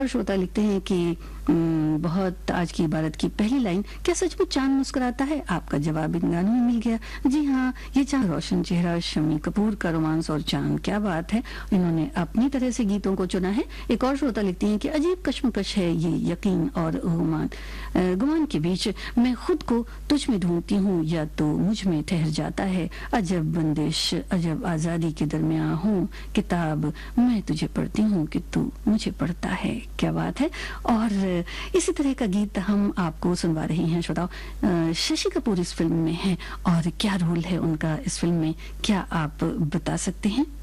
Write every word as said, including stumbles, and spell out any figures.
और श्रोता लिखते हैं कि उम, बहुत आज की इबारत की पहली लाइन, क्या सच में चांद मुस्कुराता है? आपका जवाब इन गानों में मिल गया। जी हाँ, ये चांद रोशन चेहरा शम्मी कपूर का रोमांस और चांद, क्या बात है। इन्होंने अपनी तरह से गीतों को चुना है। एक और श्रोता लिखती हैं कि अजीब कश्मकश है ये यकीन और गुमान अ, गुमान के बीच, मैं खुद को तुझ में ढूंढती हूँ या तो मुझ में ठहर जाता है। अजब बंदिश, अजब आजादी के दरमियान हूँ, किताब मैं तुझे पढ़ती हूँ कि तू मुझे पढ़ता है। क्या बात है। और इसी तरह का गीत हम आपको सुनवा रहे हैं श्रोताओ। अ, शशि कपूर इस फिल्म में हैं और क्या रोल है उनका इस फिल्म में, क्या आप बता सकते हैं?